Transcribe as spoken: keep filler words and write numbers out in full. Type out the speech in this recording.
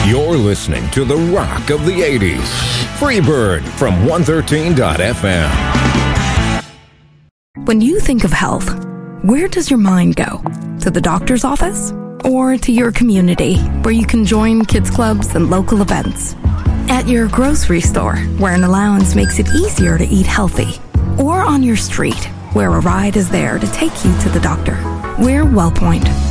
You're listening to the rock of the eighties. Freebird from one thirteen dot f m. When you think of health, where does your mind go? To the doctor's office? Or to your community, where you can join kids clubs and local events? At your grocery store, where an allowance makes it easier to eat healthy? Or on your street, where a ride is there to take you to the doctor? We're WellPoint,